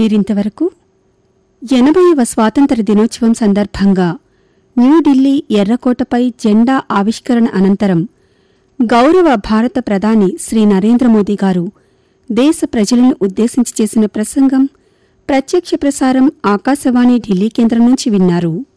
మీరింతవరకు 80వ స్వాతంత్ర దినోత్సవం సందర్భంగా న్యూఢిల్లీ ఎర్రకోటపై జెండా ఆవిష్కరణ అనంతరం గౌరవ భారత ప్రధాని శ్రీ నరేంద్ర మోదీ గారు దేశ ప్రజలను ఉద్దేశించి చేసిన ప్రసంగం ప్రత్యక్ష ప్రసారం ఆకాశవాణి ఢిల్లీ కేంద్రం నుంచి విన్నారు.